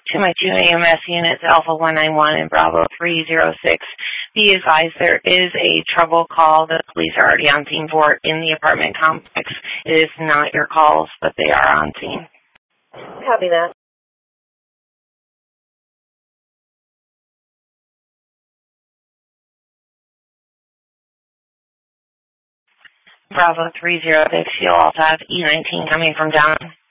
To my 2 AMS units, Alpha 191 and Bravo 306. Be advised there is a trouble call that the police are already on scene for in the apartment complex. It is not your calls, but they are on scene. Copy that. Bravo 306, you'll also have E19 coming from down